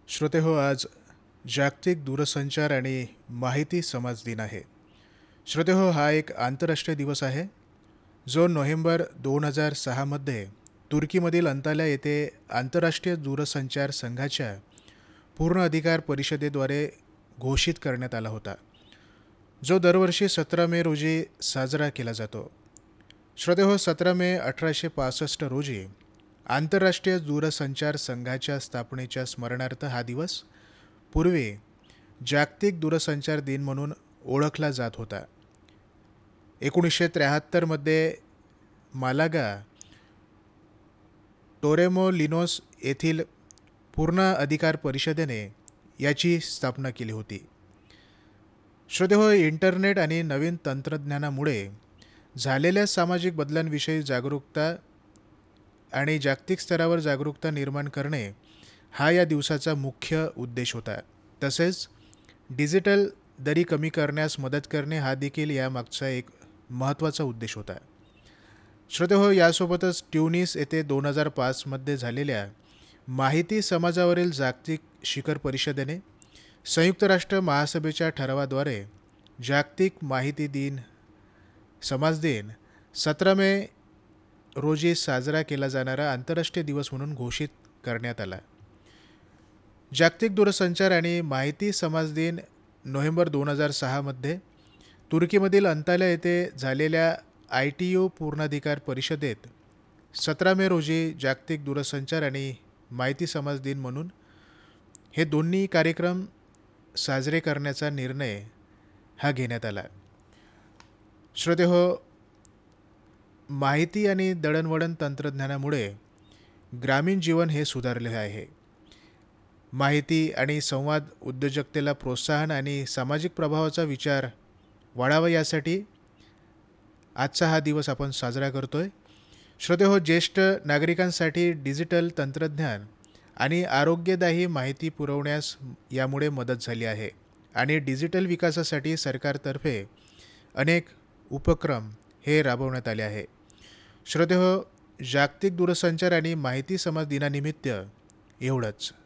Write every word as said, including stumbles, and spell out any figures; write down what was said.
श्रोतेहो, आज जागतिक दूरसंचार आणि माहिती समाज दिन आहे. श्रोतेहो, हा एक आंतरराष्ट्रीय दिवस आहे जो नोव्हेंबर दोन हजार सहामध्ये तुर्कीमधील अंताल्या येथे आंतरराष्ट्रीय दूरसंचार संघाच्या पूर्ण अधिकार परिषदेद्वारे घोषित करण्यात आला होता, जो दरवर्षी सतरा मे रोजी साजरा केला जातो. श्रोतेहो, सतरा मे अठराशे पासष्ट रोजी आंतरराष्ट्रीय दूरसंचार संघाच्या स्थापनेच्या स्मरणार्थ हा दिवस पूर्वी जागतिक दूरसंचार दिन म्हणून ओळखला जात होता. एकोणीसशे त्र्याहत्तरमध्ये मालागा टोरेमोलिनोस येथील पूर्ण अधिकार परिषदेने याची स्थापना केली होती. श्रोतेहो, इंटरनेट आणि नवीन तंत्रज्ञानामुळे झालेल्या सामाजिक बदलांविषयी जागरूकता आणि जागतिक स्तरावर जागरूकता निर्माण करणे हा या दिवसाचा मुख्य उद्देश होता. तसेच डिजिटल दरी कमी करण्यास मदत करणे हा देखील यामागचा एक महत्त्वाचा उद्देश होता. श्रोतेहो, यासोबतच ट्युनिस येथे दोन हजार पाचमध्ये झालेल्या माहिती समाजावरील जागतिक शिखर परिषदेने संयुक्त राष्ट्र महासभेच्या ठरावाद्वारे जागतिक माहिती दिन समाज दिन सतरा मे रोजी साजरा केला जाणारा आंतरराष्ट्रीय दिवस म्हणून घोषित करण्यात आला. जागतिक दूरसंचार आणि माहिती समाज दिन नोव्हेंबर दोन हजार सहामध्ये तुर्कीमधील अंताल्या येथे झालेल्या आय टी यू पूर्णाधिकार परिषदेत सतरा मे रोजी जागतिक दूरसंचार आणि माहिती समाज दिन म्हणून हे दोन्ही कार्यक्रम साजरे करण्याचा निर्णय हा घेण्यात आला. श्रोतेहो, माहिती आणि दळणवळण तंत्रज्ञानामुळे ग्रामीण जीवन हे सुधारले आहे. माहिती आणि संवाद उद्योजकतेला प्रोत्साहन आणि सामाजिक प्रभावाचा विचार वाढावा यासाठी आजचा हा दिवस आपण साजरा करतोय. श्रोतेहो, ज्येष्ठ नागरिकांसाठी डिजिटल तंत्रज्ञान आणि आरोग्यदायी माहिती पुरवण्यास यामुळे मदत झाली आहे आणि डिजिटल विकासासाठी सरकारतर्फे अनेक उपक्रम हे राबवण्यात आले आहे. श्रोतेहो, जागतिक दूरसंचार आणि माहिती समाज दिनानिमित्त एवढंच.